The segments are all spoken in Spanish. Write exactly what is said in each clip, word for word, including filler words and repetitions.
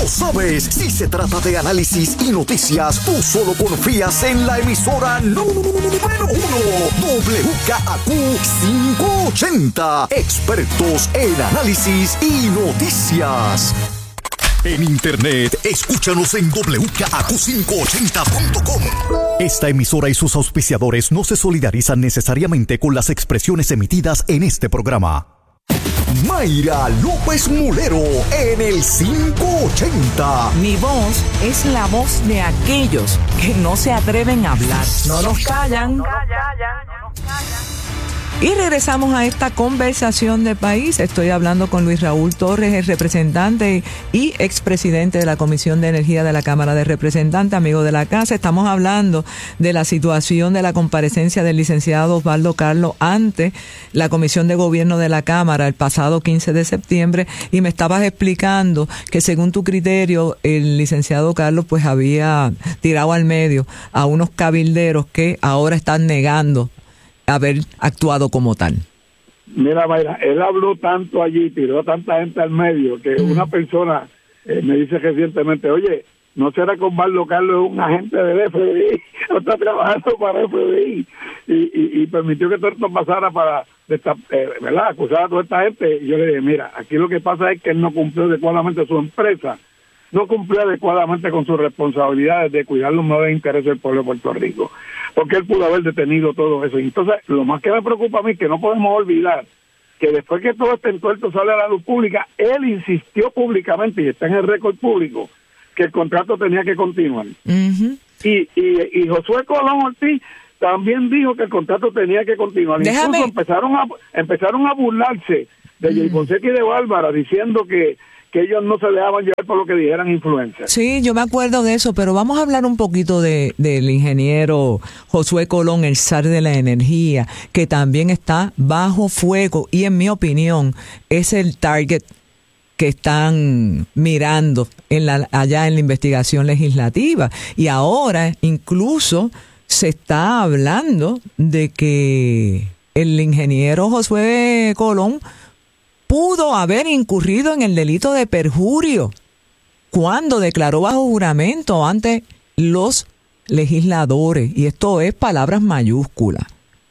sabes, si se trata de análisis y noticias, tú solo confías en la emisora número uno, W K A Q quinientos ochenta. Expertos en análisis y noticias. En internet, escúchanos en doble u ka a ku quinientos ochenta punto com. Esta emisora y sus auspiciadores no se solidarizan necesariamente con las expresiones emitidas en este programa. Mayra López Mulero en el quinientos ochenta. Mi voz es la voz de aquellos que no se atreven a hablar. No nos callan. No nos callan. No nos callan. Y regresamos a esta conversación de país. Estoy hablando con Luis Raúl Torres, el representante y expresidente de la Comisión de Energía de la Cámara de Representantes, amigo de la casa. Estamos hablando de la situación de la comparecencia del licenciado Osvaldo Carlos ante la Comisión de Gobierno de la Cámara el pasado quince de septiembre, y me estabas explicando que según tu criterio el licenciado Carlos pues había tirado al medio a unos cabilderos que ahora están negando haber actuado como tal. Mira, Mayra, él habló tanto allí, tiró a tanta gente al medio, que mm. una persona eh, me dice recientemente, oye, ¿no será que Osvaldo Carlos es un agente del F B I? ¿No está trabajando para el F B I? Y, y, y permitió que todo esto pasara para, esta, eh, ¿verdad?, acusar a toda esta gente. Y yo le dije, mira, aquí lo que pasa es que él no cumplió adecuadamente su empresa, no cumplió adecuadamente con sus responsabilidades de cuidar los mejores intereses del pueblo de Puerto Rico, porque él pudo haber detenido todo eso. Entonces, lo más que me preocupa a mí es que no podemos olvidar que después que todo este entuerto sale a la luz pública, él insistió públicamente, y está en el récord público, que el contrato tenía que continuar. Uh-huh. Y, y, y Josué Colón Ortiz también dijo que el contrato tenía que continuar. Déjame. Incluso empezaron a, empezaron a burlarse de uh-huh. Jay Fonseca y de Bárbara, diciendo que que ellos no se dejaban llevar por lo que dijeran influencers. Sí, yo me acuerdo de eso, pero vamos a hablar un poquito de del ingeniero Josué Colón, el zar de la energía, que también está bajo fuego y en mi opinión es el target que están mirando en la, allá en la investigación legislativa. Y ahora incluso se está hablando de que el ingeniero Josué Colón pudo haber incurrido en el delito de perjurio cuando declaró bajo juramento ante los legisladores, y esto es palabras mayúsculas.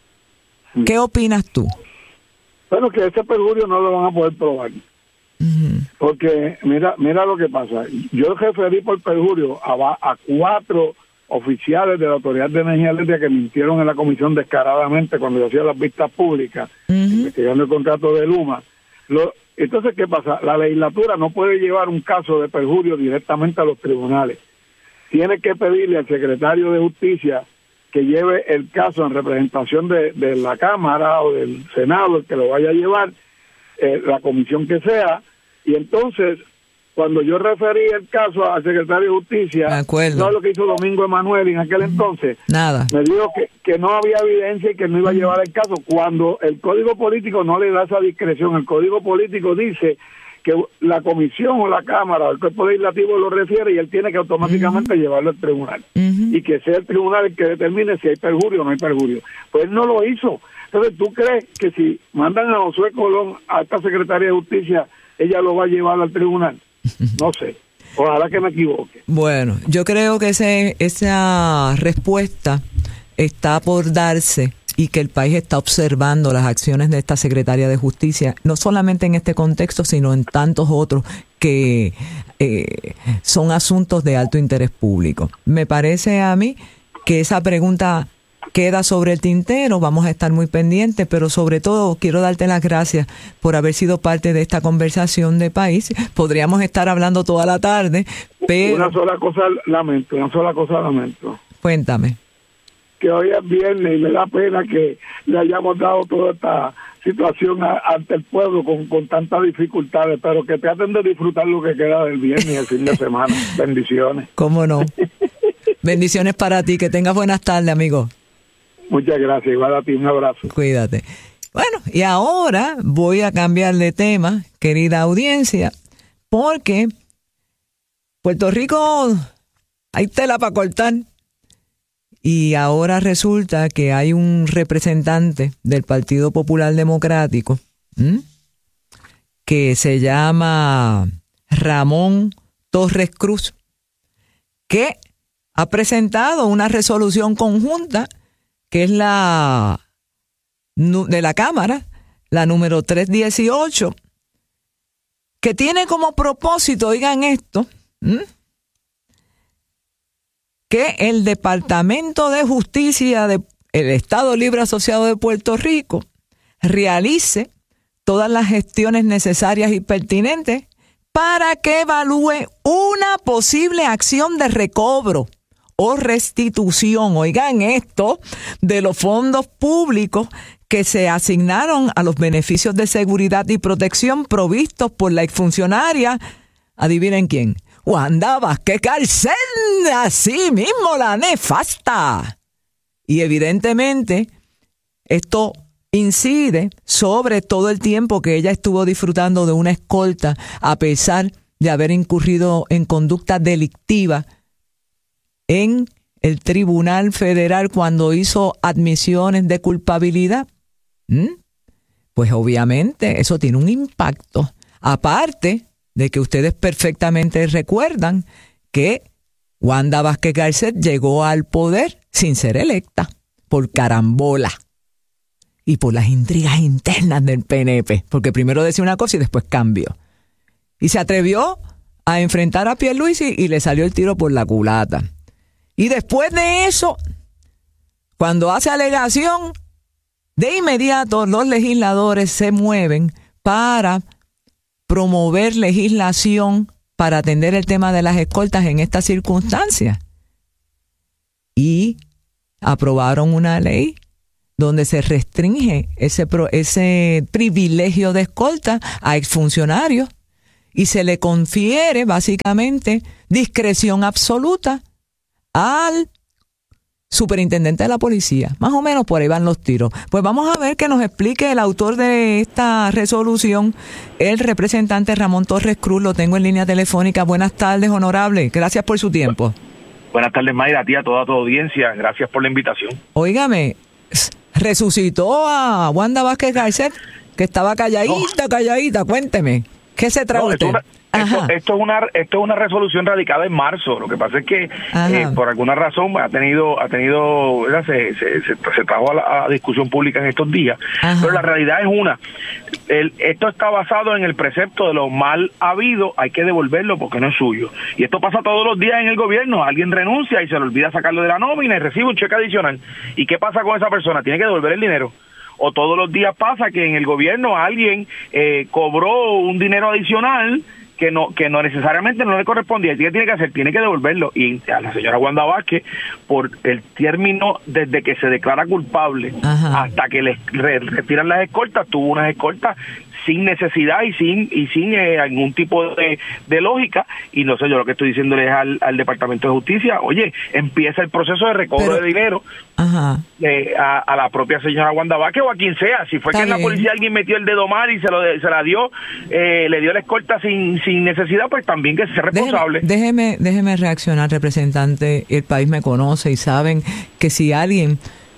¿Qué opinas tú? Bueno, que ese perjurio no lo van a poder probar. Uh-huh. Porque mira mira lo que pasa. Yo referí por perjurio a, a cuatro oficiales de la Autoridad de Energía Eléctrica que mintieron en la comisión descaradamente cuando yo hacía las vistas públicas, uh-huh. investigando el contrato de Luma. Lo, entonces, ¿qué pasa? La legislatura no puede llevar un caso de perjurio directamente a los tribunales. Tiene que pedirle al secretario de Justicia que lleve el caso en representación de, de la Cámara o del Senado, el que lo vaya a llevar, eh, la comisión que sea, y entonces, cuando yo referí el caso al secretario de Justicia, no lo que hizo Domingo Emanuel en aquel entonces, nada, me dijo que, que no había evidencia y que no iba a llevar el caso, cuando el Código Político no le da esa discreción. El Código Político dice que la comisión o la Cámara o el cuerpo legislativo lo refiere y él tiene que automáticamente uh-huh. llevarlo al tribunal, uh-huh. y que sea el tribunal el que determine si hay perjurio o no hay perjurio. Pues él no lo hizo. Entonces, ¿tú crees que si mandan a Josué Colón a esta secretaria de Justicia, ella lo va a llevar al tribunal? No sé, ojalá que me equivoque. Bueno, yo creo que ese, esa respuesta está por darse, y que el país está observando las acciones de esta secretaria de Justicia, no solamente en este contexto, sino en tantos otros que eh, son asuntos de alto interés público. Me parece a mí que esa pregunta queda sobre el tintero, vamos a estar muy pendientes, pero sobre todo quiero darte las gracias por haber sido parte de esta conversación de país. Podríamos estar hablando toda la tarde, pero... Una sola cosa lamento, una sola cosa lamento. Cuéntame. Que hoy es viernes y me da pena que le hayamos dado toda esta situación a, ante el pueblo con, con tantas dificultades, pero que traten de disfrutar lo que queda del viernes y el fin de semana. Bendiciones. ¿Cómo no? Bendiciones para ti, que tengas buenas tardes, amigo. Muchas gracias, igual a ti, un abrazo. Cuídate. Bueno, y ahora voy a cambiar de tema, querida audiencia, porque Puerto Rico hay tela para cortar. Y ahora resulta que hay un representante del Partido Popular Democrático, ¿m? que se llama Ramón Torres Cruz, que ha presentado una resolución conjunta, que es la de la Cámara, la número trescientos dieciocho, que tiene como propósito, oigan esto, ¿m? que el Departamento de Justicia del Estado Libre Asociado de Puerto Rico realice todas las gestiones necesarias y pertinentes para que evalúe una posible acción de recobro o restitución, oigan esto, de los fondos públicos que se asignaron a los beneficios de seguridad y protección provistos por la exfuncionaria, adivinen quién, Wanda Vázquez Garcet, así mismo, la nefasta. Y evidentemente esto incide sobre todo el tiempo que ella estuvo disfrutando de una escolta, a pesar de haber incurrido en conducta delictiva en el Tribunal Federal cuando hizo admisiones de culpabilidad. ¿Mm? Pues obviamente eso tiene un impacto, aparte de que ustedes perfectamente recuerdan que Wanda Vázquez Garcet llegó al poder sin ser electa, por carambola y por las intrigas internas del P N P, porque primero decía una cosa y después cambió. Y se atrevió a enfrentar a Pierluisi y le salió el tiro por la culata. Y después de eso, cuando hace alegación, de inmediato los legisladores se mueven para promover legislación para atender el tema de las escoltas en estas circunstancias. Y aprobaron una ley donde se restringe ese, ese privilegio de escolta a exfuncionarios y se le confiere básicamente discreción absoluta al superintendente de la policía. Más o menos por ahí van los tiros. Pues vamos a ver que nos explique el autor de esta resolución, el representante Ramón Torres Cruz. Lo tengo en línea telefónica. Buenas tardes, honorable. Gracias por su tiempo. Buenas tardes, Mayra, a ti, a toda tu audiencia. Gracias por la invitación. Óigame, resucitó a Wanda Vázquez Garcet, que estaba calladita, no. calladita. Cuénteme, ¿qué se trae no, usted? Esto, esto, esto, es una, esto es una resolución radicada en marzo. Lo que pasa es que eh, por alguna razón ha tenido, ha tenido, se, se, se, se trajo a la a discusión pública en estos días. Ajá. Pero la realidad es una. El, esto está basado en el precepto de lo mal habido, hay que devolverlo porque no es suyo. Y esto pasa todos los días en el gobierno. Alguien renuncia y se le olvida sacarlo de la nómina y recibe un cheque adicional. ¿Y qué pasa con esa persona? Tiene que devolver el dinero. O todos los días pasa que en el gobierno alguien eh, cobró un dinero adicional que no que no necesariamente no le correspondía. ¿Qué tiene que hacer? Tiene que devolverlo. Y a la señora Wanda Vázquez, por el término desde que se declara culpable Ajá. hasta que le re, retiran las escoltas, tuvo unas escoltas sin necesidad y sin y sin eh, algún tipo de, de lógica. Y no sé, yo lo que estoy diciéndole es al, al Departamento de Justicia, oye, empieza el proceso de recobro Pero, de dinero Ajá. Eh, a, a la propia señora Wanda Vázquez o a quien sea. Si fue Está que bien. en la policía alguien metió el dedo mal y se lo de, se la dio, eh, le dio la escolta sin sin necesidad, pues también que sea responsable. Déjeme, déjeme, déjeme reaccionar, representante. El país me conoce y saben que si alguien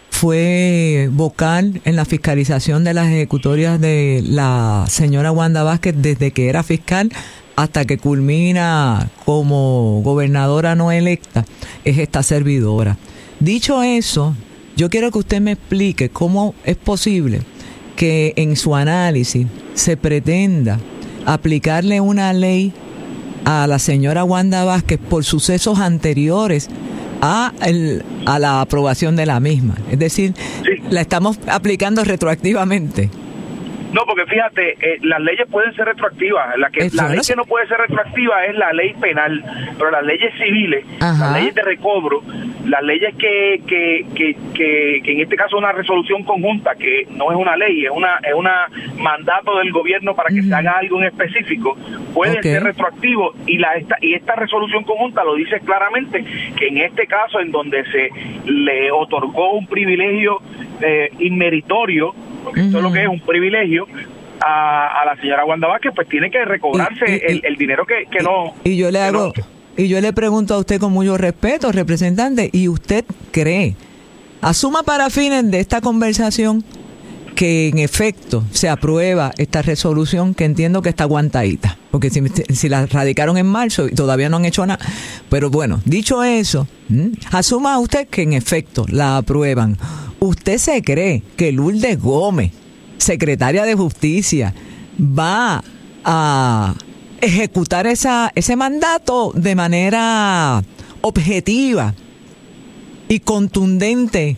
fue vocal en la fiscalización de las ejecutorias de la señora Wanda Vázquez desde que era fiscal hasta que culmina como gobernadora no electa, es esta servidora. Dicho eso, yo quiero que usted me explique cómo es posible que en su análisis se pretenda aplicarle una ley a la señora Wanda Vázquez por sucesos anteriores a, el, a la aprobación de la misma. Es decir, sí. la estamos aplicando retroactivamente. No, porque fíjate, eh, las leyes pueden ser retroactivas. La, que, la ley que no puede ser retroactiva es la ley penal, pero las leyes civiles, Ajá. las leyes de recobro, las leyes que, que, que, que, que en este caso una resolución conjunta, que no es una ley, es una es una mandato del gobierno para que uh-huh. se haga algo en específico, puede okay. ser retroactivo. Y la esta y esta resolución conjunta lo dice claramente, que en este caso en donde se le otorgó un privilegio eh, inmeritorio, porque uh-huh. esto es lo que es un privilegio, a, a la señora Wanda Vázquez, pues tiene que recobrarse y, y, el, el dinero que, que y, no... Y yo le hago... No, y yo le pregunto a usted con mucho respeto, representante, ¿y usted cree, asuma para fines de esta conversación, que en efecto se aprueba esta resolución, que entiendo que está aguantadita, porque si, si la radicaron en marzo y todavía no han hecho nada. Pero bueno, dicho eso, ¿m? asuma usted que en efecto la aprueban. ¿Usted se cree que Lourdes Gómez, secretaria de Justicia, va a ejecutar esa, ese mandato de manera objetiva y contundente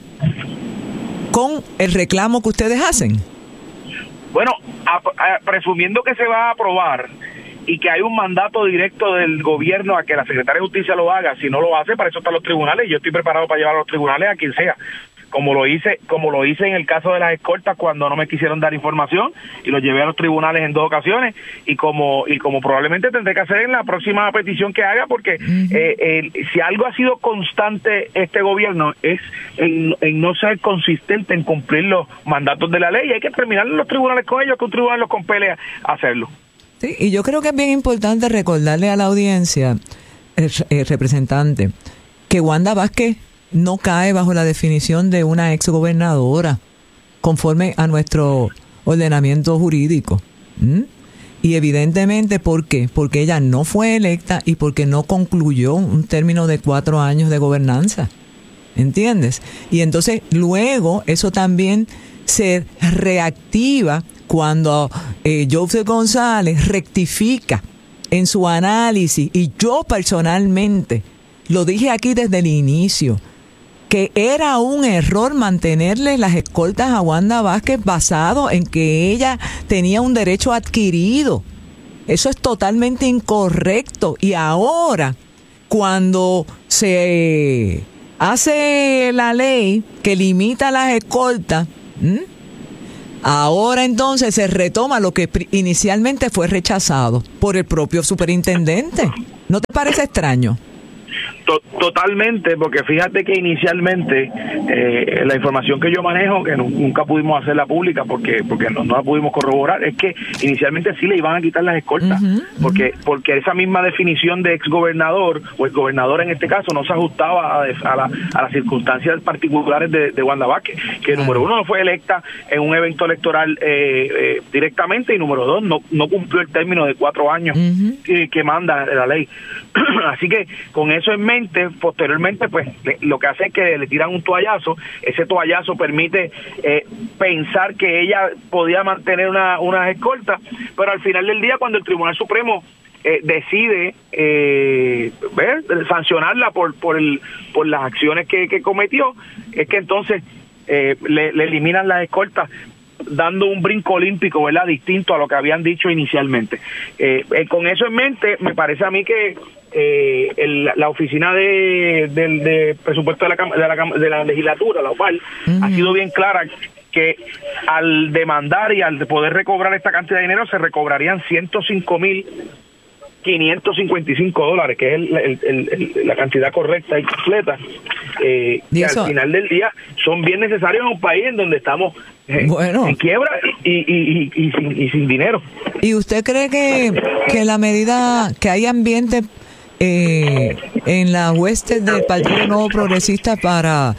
con el reclamo que ustedes hacen? Bueno, a, a, presumiendo que se va a aprobar y que hay un mandato directo del gobierno a que la Secretaría de Justicia lo haga, si no lo hace, para eso están los tribunales, y yo estoy preparado para llevar a los tribunales a quien sea, como lo hice como lo hice en el caso de las escoltas cuando no me quisieron dar información y lo llevé a los tribunales en dos ocasiones, y como y como probablemente tendré que hacer en la próxima petición que haga, porque uh-huh. eh, eh, si algo ha sido constante este gobierno es en, en no ser consistente en cumplir los mandatos de la ley, y hay que terminar en los tribunales con ellos, que un tribunal los compele a hacerlo. Sí, y yo creo que es bien importante recordarle a la audiencia, eh, eh, representante, que Wanda Vázquez no cae bajo la definición de una exgobernadora conforme a nuestro ordenamiento jurídico. ¿Mm? Y evidentemente, ¿por qué? Porque ella no fue electa y porque no concluyó un término de cuatro años de gobernanza. ¿Entiendes? Y entonces luego eso también se reactiva cuando eh, Joseph González rectifica en su análisis, y yo personalmente lo dije aquí desde el inicio, que era un error mantenerle las escoltas a Wanda Vázquez basado en que ella tenía un derecho adquirido. Eso es totalmente incorrecto. Y ahora, cuando se hace la ley que limita las escoltas, ¿m? ahora entonces se retoma lo que inicialmente fue rechazado por el propio superintendente. ¿No te parece extraño? Totalmente, porque fíjate que inicialmente eh, la información que yo manejo, que no, nunca pudimos hacerla pública porque porque no, no la pudimos corroborar, es que inicialmente sí le iban a quitar las escoltas, uh-huh, porque uh-huh. porque esa misma definición de exgobernador o exgobernadora en este caso no se ajustaba a, a, la, a las circunstancias particulares de, de Wanda Vázquez, que uh-huh. número uno no fue electa en un evento electoral eh, eh, directamente, y número dos no, no cumplió el término de cuatro años uh-huh. que, que manda la ley. Así que con eso en mente, posteriormente pues le, lo que hace es que le tiran un toallazo. Ese toallazo permite eh, pensar que ella podía mantener una, unas escoltas, pero al final del día, cuando el Tribunal Supremo eh, decide eh, ver, sancionarla por por el por las acciones que, que cometió, es que entonces eh, le, le eliminan las escoltas, dando un brinco olímpico, ¿verdad?, distinto a lo que habían dicho inicialmente. Eh, eh, con eso en mente, me parece a mí que eh, el, la oficina de, de, de presupuesto de la, de la, de la legislatura, la O P A L, uh-huh. ha sido bien clara que al demandar y al poder recobrar esta cantidad de dinero, se recobrarían ciento cinco mil quinientos cincuenta y cinco dólares, que es el, el, el, el, la cantidad correcta y completa, eh, que al final del día son bien necesarios en un país en donde estamos eh, bueno. en quiebra y, y, y, y, sin, y sin dinero. ¿Y usted cree que, que la medida, que hay ambiente eh, en la hueste del Partido Nuevo Progresista para,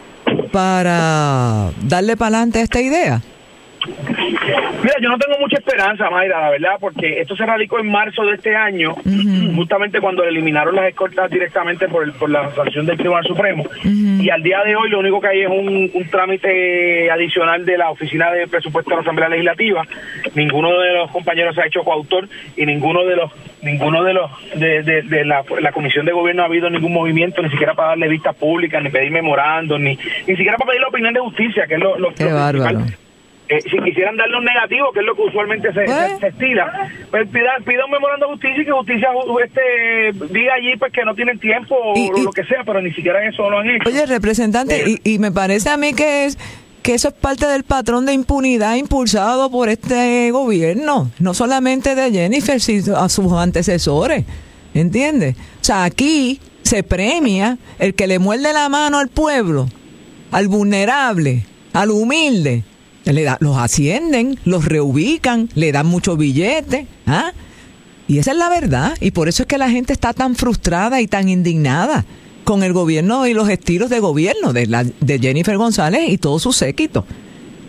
para darle para adelante a esta idea? Mira, yo no tengo mucha esperanza, Mayra, la verdad, porque esto se radicó en marzo de este año, uh-huh. justamente cuando eliminaron las escoltas directamente por el, por la sanción del Tribunal Supremo, uh-huh. y al día de hoy lo único que hay es un, un trámite adicional de la Oficina de Presupuesto de la Asamblea Legislativa. Ninguno de los compañeros se ha hecho coautor, y ninguno de los ninguno de los de, de, de la, la Comisión de Gobierno ha habido ningún movimiento, ni siquiera para darle vistas públicas, ni pedir memorandos, ni ni siquiera para pedir la opinión de justicia, que es lo, lo, Qué lo bárbaro. principal. Eh, si quisieran darle un negativo, que es lo que usualmente se, se, se estila, pues pida, pida un memorando de justicia y que justicia este, diga allí pues que no tienen tiempo y, o y, lo que sea, pero ni siquiera eso lo han hecho. Oye, representante, eh, y, y me parece a mí que es que eso es parte del patrón de impunidad impulsado por este gobierno, no solamente de Jennifer, sino a sus antecesores, ¿entiendes? O sea, aquí se premia el que le muerde la mano al pueblo, al vulnerable, al humilde. Le da, los ascienden, los reubican, le dan muchos billetes, ¿ah? Y esa es la verdad, y por eso es que la gente está tan frustrada y tan indignada con el gobierno y los estilos de gobierno de, la, de Jennifer González y todo su séquito.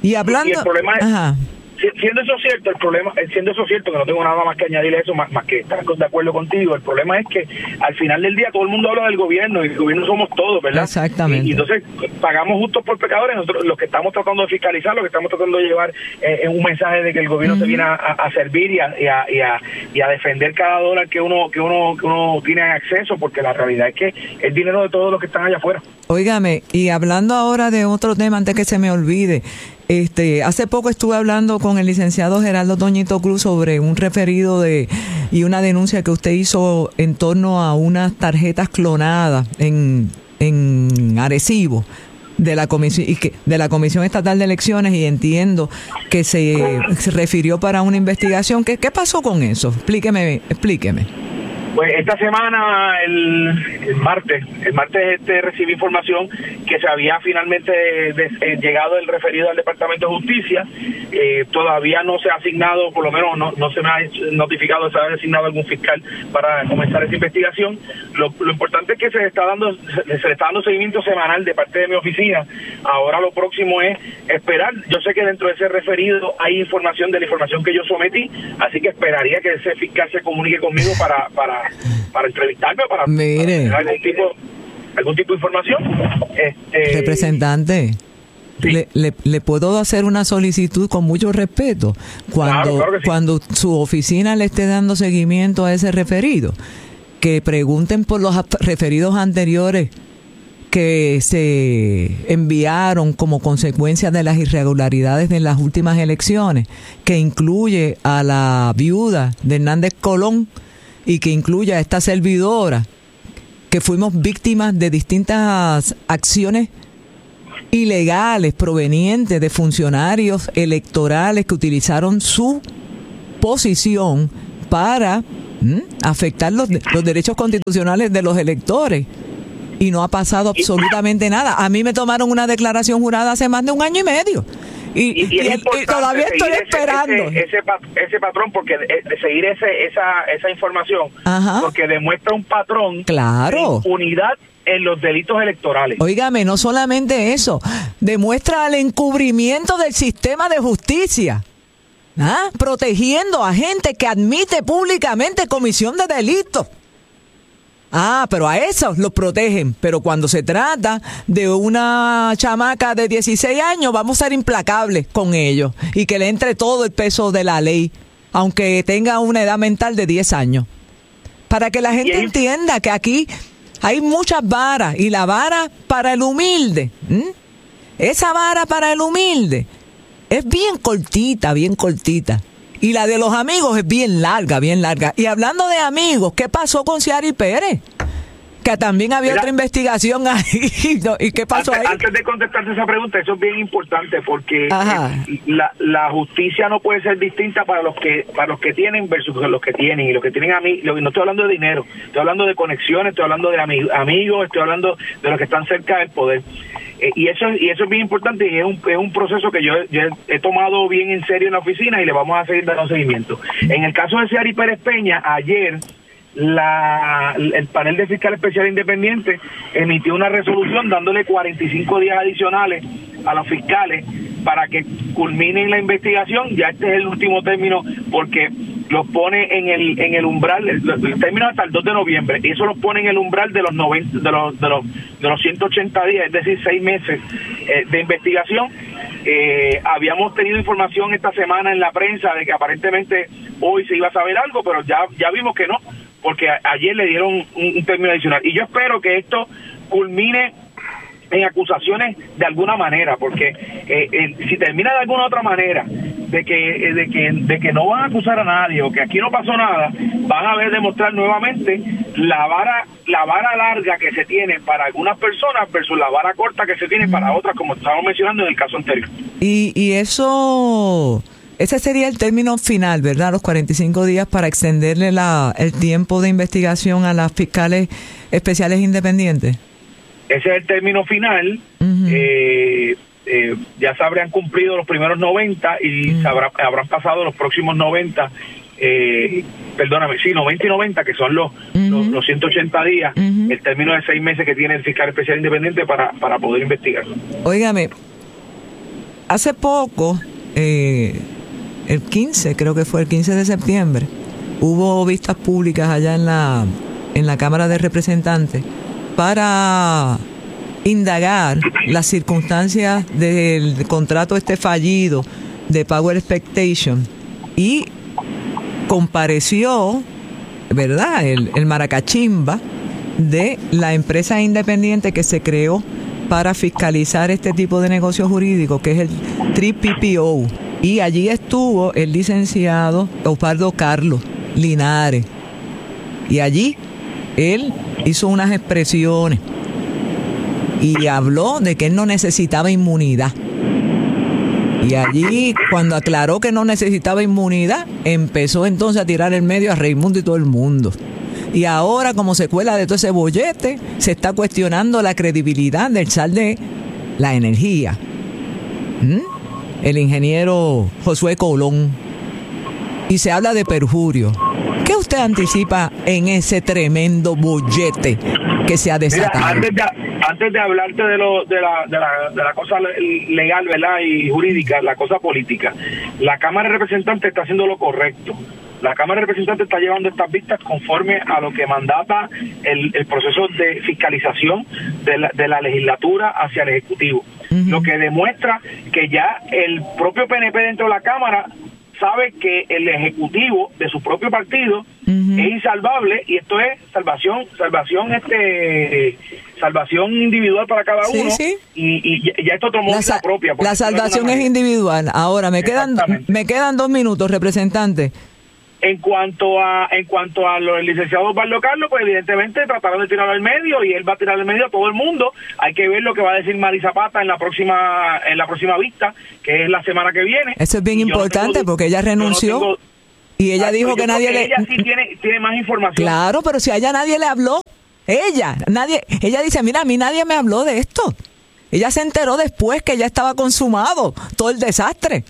Y hablando... Y el problema es... Ajá. Siendo eso cierto, el problema, siendo eso cierto, que no tengo nada más que añadirle a eso, más, más que estar de acuerdo contigo, el problema es que al final del día todo el mundo habla del gobierno y el gobierno somos todos, ¿verdad? Exactamente. Y, y entonces pagamos justos por pecadores, nosotros los que estamos tratando de fiscalizar, los que estamos tratando de llevar eh, un mensaje de que el gobierno uh-huh. se viene a, a servir y a, y, a, y, a, y a defender cada dólar que uno, que uno, que uno tiene acceso, porque la realidad es que es dinero de todos los que están allá afuera. Óigame, y hablando ahora de otro tema, antes que se me olvide, este, hace poco estuve hablando con el licenciado Geraldo Toñito Cruz sobre un referido de y una denuncia que usted hizo en torno a unas tarjetas clonadas en, en Arecibo de la comisión y que de la Comisión Estatal de Elecciones, y entiendo que se, se refirió para una investigación. ¿Qué, qué pasó con eso? Explíqueme, explíqueme. Pues esta semana, el, el martes, el martes este recibí información que se había finalmente de, eh, llegado el referido al Departamento de Justicia. Eh, todavía no se ha asignado, por lo menos no, no se me ha notificado, se ha asignado algún fiscal para comenzar esa investigación. Lo, lo importante es que se le está dando, se, se le está dando seguimiento semanal de parte de mi oficina. Ahora lo próximo es esperar. Yo sé que dentro de ese referido hay información de la información que yo sometí, así que esperaría que ese fiscal se comunique conmigo para para para entrevistarme, para, Mire. para algún tipo algún tipo de información. Este, Representante, sí. le, le, le puedo hacer una solicitud con mucho respeto. Cuando, claro, claro que sí. Cuando su oficina le esté dando seguimiento a ese referido, que pregunten por los referidos anteriores que se enviaron como consecuencia de las irregularidades de las últimas elecciones, que incluye a la viuda de Hernández Colón y que incluye a esta servidora, que fuimos víctimas de distintas acciones ilegales provenientes de funcionarios electorales que utilizaron su posición para ¿m? afectar los, los derechos constitucionales de los electores. Y no ha pasado absolutamente nada. A mí me tomaron una declaración jurada hace más de un año y medio. Y, y, y, y, y todavía estoy ese, esperando. Ese, ese, ese patrón, porque de seguir ese, esa, esa información, Ajá. porque demuestra un patrón claro. de impunidad en los delitos electorales. Óigame, no solamente eso, demuestra el encubrimiento del sistema de justicia, ¿ah? protegiendo a gente que admite públicamente comisión de delitos. Ah, pero a esos los protegen. Pero cuando se trata de una chamaca de dieciséis años, vamos a ser implacables con ellos y que le entre todo el peso de la ley, aunque tenga una edad mental de diez años. Para que la gente entienda que aquí hay muchas varas, y la vara para el humilde, ¿m? esa vara para el humilde es bien cortita, bien cortita. Y la de los amigos es bien larga, bien larga. Y hablando de amigos, ¿qué pasó con Ciari Pérez? Que también había Mira, otra investigación ahí. ¿Y qué pasó antes, ahí? Antes de contestarte esa pregunta, eso es bien importante, porque eh, la, la justicia no puede ser distinta para los que para los que tienen versus los que tienen. Y los que tienen amigos, no estoy hablando de dinero, estoy hablando de conexiones, estoy hablando de ami- amigos, estoy hablando de los que están cerca del poder. Eh, y eso y eso es bien importante, y es un, es un proceso que yo, yo he tomado bien en serio en la oficina y le vamos a seguir dando seguimiento. En el caso de Ciari Pérez Peña, ayer la el panel de fiscal especial independiente emitió una resolución dándole cuarenta y cinco días adicionales a los fiscales para que culminen la investigación. Ya este es el último término, porque los pone en el en el umbral, el, el término hasta el dos de noviembre, y eso los pone en el umbral de los noventa, de los de los de los ciento ochenta días, es decir, seis meses eh, de investigación. Eh, habíamos tenido información esta semana en la prensa de que aparentemente hoy se iba a saber algo, pero ya ya vimos que no, porque a, ayer le dieron un, un término adicional, y yo espero que esto culmine en acusaciones de alguna manera, porque eh, eh, si termina de alguna otra manera de que eh, de que de que no van a acusar a nadie o que aquí no pasó nada, van a ver demostrar nuevamente la vara la vara larga que se tiene para algunas personas versus la vara corta que se tiene para otras, como estábamos mencionando en el caso anterior. Y y eso ese sería el término final, ¿verdad? Los cuarenta y cinco días para extenderle la el tiempo de investigación a las fiscales especiales independientes. Ese es el término final. Uh-huh. eh, eh, ya se habrán cumplido los primeros noventa y uh-huh. se habrá, habrán pasado los próximos noventa, eh, perdóname, sí, noventa y noventa, que son los, uh-huh. los, los ciento ochenta días, uh-huh. el término de seis meses que tiene el fiscal especial independiente para, para poder investigar. Óigame, hace poco, eh, el quince, creo que fue el quince de septiembre, hubo vistas públicas allá en la, en la Cámara de Representantes para indagar las circunstancias del contrato este fallido de Power Expectation, y compareció, ¿verdad?, el, el maracachimba de la empresa independiente que se creó para fiscalizar este tipo de negocios jurídicos, que es el tres P P O. Y allí estuvo el licenciado Osvaldo Carlos Linares. Y allí él hizo unas expresiones y habló de que él no necesitaba inmunidad. Y allí, cuando aclaró que no necesitaba inmunidad, empezó entonces a tirar el medio a Raimundo y todo el mundo. Y ahora, como secuela de todo ese bollete, se está cuestionando la credibilidad del S A L de la energía. ¿Mm? El ingeniero Josué Colón. Y se habla de perjurio. ¿Qué usted anticipa en ese tremendo bollete que se ha desatado? Mira, antes, de, antes de hablarte de, lo, de, la, de, la, de la cosa legal, ¿verdad?, y jurídica, la cosa política, la Cámara de Representantes está haciendo lo correcto. La Cámara de Representantes está llevando estas vistas conforme a lo que mandata el, el proceso de fiscalización de la, de la legislatura hacia el Ejecutivo. Uh-huh. Lo que demuestra que ya el propio P N P dentro de la Cámara sabe que el Ejecutivo de su propio partido uh-huh. es insalvable, y esto es salvación, salvación este salvación individual para cada uno. Sí, sí. Y, y ya esto tomó la, sa- propia. La salvación es individual. Ahora, me quedan, me quedan dos minutos, representante. En cuanto a en cuanto a lo del licenciado Osvaldo Carlos, pues evidentemente trataron de tirarlo al medio, y él va a tirar al medio a todo el mundo. Hay que ver lo que va a decir Mari Zapata en la próxima en la próxima vista, que es la semana que viene. Eso es bien importante, no tengo, porque ella renunció, no tengo, y ella dijo que nadie le... Ella sí tiene, tiene más información. Claro, pero si a ella nadie le habló, ella, nadie, ella dice, mira, a mí nadie me habló de esto. Ella se enteró después que ya estaba consumado todo el desastre.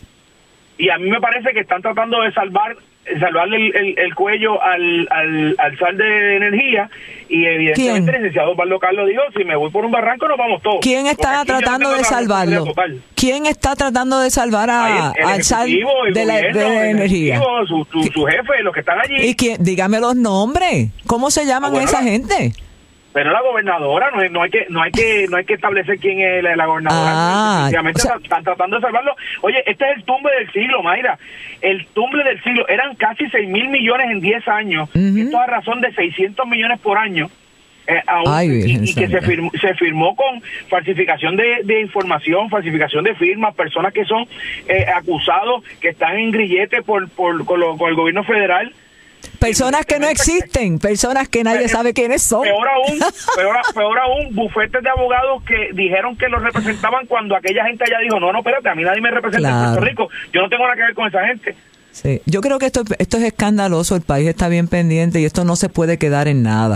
Y a mí me parece que están tratando de salvar salvarle el, el, el cuello al, al, al S A L de energía, y evidentemente el licenciado Osvaldo Carlos dijo, si me voy por un barranco nos vamos todos. ¿Quién está tratando de salvarlo? ¿Quién está tratando de salvar a, el, el al S A L de la, de la energía? Su, su, su jefe, los que están allí. ¿Y quién? Dígame los nombres. ¿Cómo se llaman ah, bueno, esa gente? Pero la gobernadora, no, no hay que no hay que no hay que establecer quién es la, la gobernadora. Ah, o sea, están tratando de salvarlo. Oye, este es el tumbe del siglo, Mayra. El tumbe del siglo. Eran casi seis mil millones en diez años. Uh-huh. Esto a razón de seiscientos millones por año. Eh, aún, Ay, y, y que se firmó, se firmó con falsificación de, de información, falsificación de firmas, personas que son eh, acusados, que están en grillete por, por, con, lo, con el gobierno federal. Personas que no existen, personas que nadie sabe quiénes son. Peor aún, peor, peor aún, bufetes de abogados que dijeron que los representaban cuando aquella gente allá dijo, no, no, espérate, a mí nadie me representa claro. en Puerto Rico, yo no tengo nada que ver con esa gente. Sí, yo creo que esto, esto es escandaloso, el país está bien pendiente y esto no se puede quedar en nada.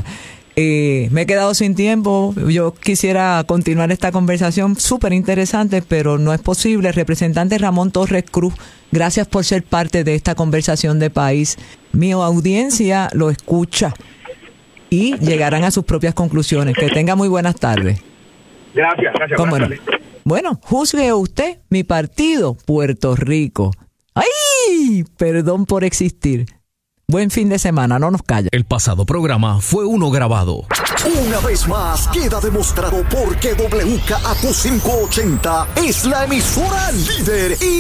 Eh, me he quedado sin tiempo, yo quisiera continuar esta conversación súper interesante, pero no es posible. Representante Ramón Torres Cruz, gracias por ser parte de esta conversación de país. Mi audiencia lo escucha y llegarán a sus propias conclusiones. Que tenga muy buenas tardes. Gracias, gracias. ¿Cómo no? Bueno, juzgue usted, mi partido, Puerto Rico. ¡Ay! Perdón por existir. Buen fin de semana, no nos calla. El pasado programa fue uno grabado. Una vez más queda demostrado por qué W K A Q quinientos ochenta es la emisora líder y